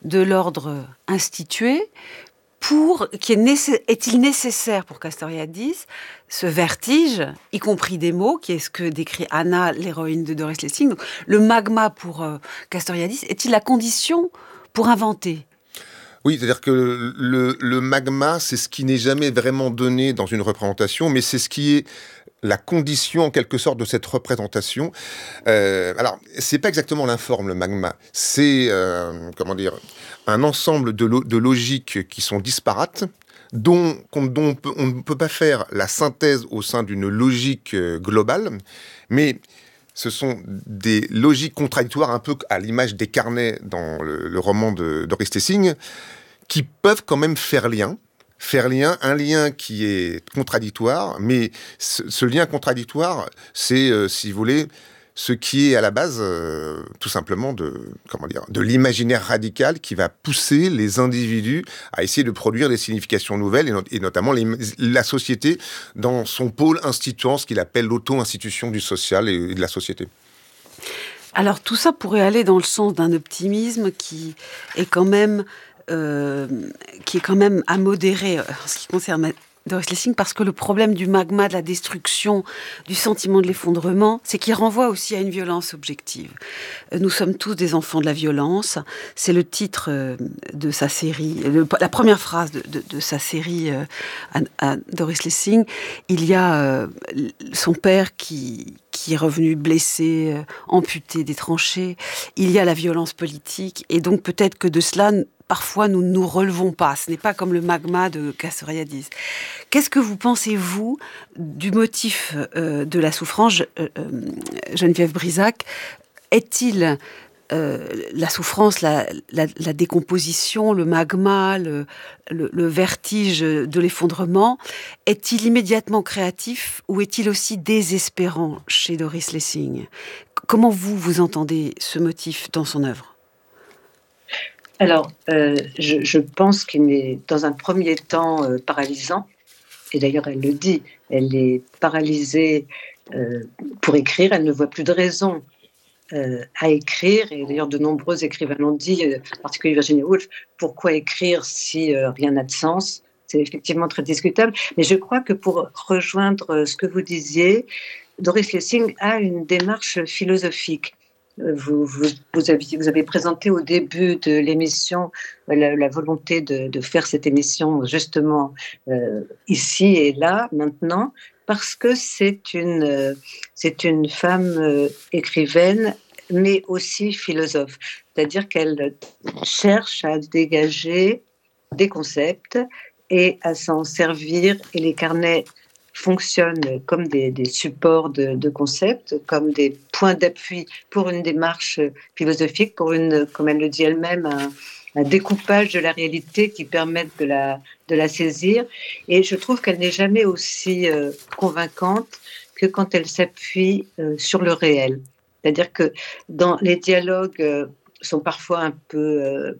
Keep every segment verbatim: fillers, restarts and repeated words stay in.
de l'ordre institué pour, qui est, nécess- est-il nécessaire pour Castoriadis, ce vertige, y compris des mots, qui est ce que décrit Anna, l'héroïne de Doris Lessing. Donc, le magma pour euh, Castoriadis, est-il la condition pour inventer ? Oui, c'est-à-dire que le, le magma, c'est ce qui n'est jamais vraiment donné dans une représentation, mais c'est ce qui est la condition, en quelque sorte, de cette représentation. Euh, alors, c'est pas exactement l'informe, le magma. C'est, euh, comment dire, un ensemble de, lo- de logiques qui sont disparates, dont, qu'on- dont on, peut, on ne peut pas faire la synthèse au sein d'une logique euh, globale, mais ce sont des logiques contradictoires, un peu à l'image des carnets dans le, le roman de Doris Lessing, qui peuvent quand même faire lien, faire lien, un lien qui est contradictoire, mais ce, ce lien contradictoire, c'est, euh, si vous voulez, ce qui est à la base, euh, tout simplement, de, comment dire, de l'imaginaire radical qui va pousser les individus à essayer de produire des significations nouvelles, et, not- et notamment les, la société dans son pôle instituant, ce qu'il appelle l'auto-institution du social et, et de la société. Alors tout ça pourrait aller dans le sens d'un optimisme qui est quand même, euh, qui est quand même à modérer en ce qui concerne Doris Lessing, parce que le problème du magma, de la destruction, du sentiment de l'effondrement, c'est qu'il renvoie aussi à une violence objective. Nous sommes tous des enfants de la violence. C'est le titre euh, de sa série, le, la première phrase de, de, de sa série euh, à, à Doris Lessing. Il y a euh, son père qui, qui est revenu blessé, euh, amputé des tranchées. Il y a la violence politique. Et donc peut-être que de cela, parfois, nous ne nous relevons pas. Ce n'est pas comme le magma de Castoriadis. Qu'est-ce que vous pensez, vous, du motif euh, de la souffrance, euh, euh, Geneviève Brisac? Est-il euh, la souffrance, la, la, la décomposition, le magma, le, le, le vertige de l'effondrement, est-il immédiatement créatif ou est-il aussi désespérant chez Doris Lessing? Comment vous, vous entendez ce motif dans son œuvre? Alors, euh, je, je pense qu'il est dans un premier temps euh, paralysant, et d'ailleurs elle le dit, elle est paralysée euh, pour écrire, elle ne voit plus de raison euh, à écrire, et d'ailleurs de nombreux écrivains l'ont dit, euh, en particulier Virginia Woolf, pourquoi écrire si euh, rien n'a de sens? C'est effectivement très discutable, mais je crois que pour rejoindre ce que vous disiez, Doris Lessing a une démarche philosophique. Vous, vous, vous, avez, vous avez présenté au début de l'émission la, la volonté de, de faire cette émission justement euh, ici et là, maintenant, parce que c'est une, euh, c'est une femme euh, écrivaine, mais aussi philosophe. C'est-à-dire qu'elle cherche à dégager des concepts et à s'en servir, et les carnets fonctionnent comme des, des supports de, de concepts, comme des points d'appui pour une démarche philosophique, pour une, comme elle le dit elle-même, un, un découpage de la réalité qui permette de la, de la saisir. Et je trouve qu'elle n'est jamais aussi euh, convaincante que quand elle s'appuie euh, sur le réel. C'est-à-dire que dans les dialogues euh, sont parfois un peu, euh,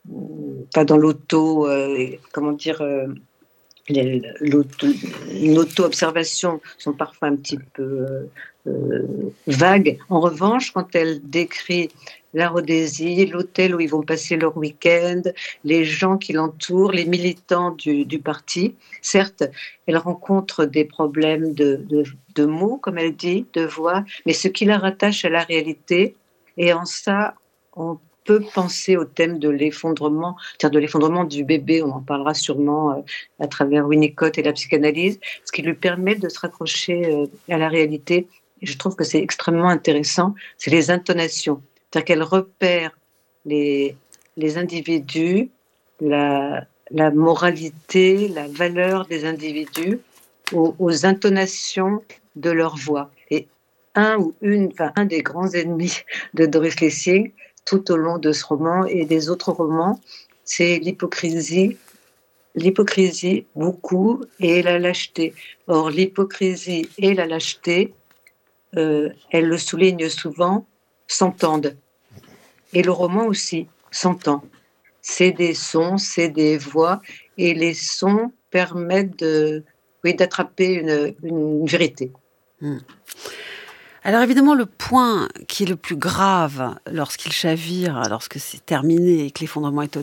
pas dans l'auto, euh, comment dire. Euh, Les, l'auto, l'auto-observation sont parfois un petit peu euh, vagues. En revanche, quand elle décrit la Rhodésie, l'hôtel où ils vont passer leur week-end, les gens qui l'entourent, les militants du, du parti, certes, elle rencontre des problèmes de, de, de mots, comme elle dit, de voix, mais ce qui la rattache à la réalité, et en ça, on peut penser au thème de l'effondrement, c'est-à-dire de l'effondrement du bébé, on en parlera sûrement euh, à travers Winnicott et la psychanalyse, ce qui lui permet de se raccrocher euh, à la réalité. Et je trouve que c'est extrêmement intéressant, c'est les intonations. C'est-à-dire qu'elle repère les, les individus, la, la moralité, la valeur des individus aux, aux intonations de leur voix. Et un ou une, enfin un des grands ennemis de Doris Lessing, tout au long de ce roman et des autres romans, c'est l'hypocrisie, l'hypocrisie beaucoup et la lâcheté. Or, l'hypocrisie et la lâcheté, euh, elle le souligne souvent, s'entendent. Et le roman aussi s'entend. C'est des sons, c'est des voix, et les sons permettent de, oui, d'attraper une, une vérité. Hmm. Alors évidemment, le point qui est le plus grave lorsqu'il chavire, lorsque c'est terminé et que l'effondrement est